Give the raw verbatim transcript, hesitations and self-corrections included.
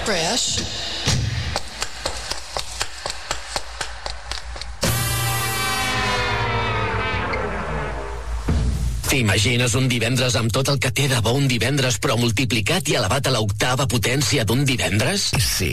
Fresh. T'imagines un divendres amb tot el que té de bo un divendres, però multiplicat i elevat a l'octava potència d'un divendres? Sí,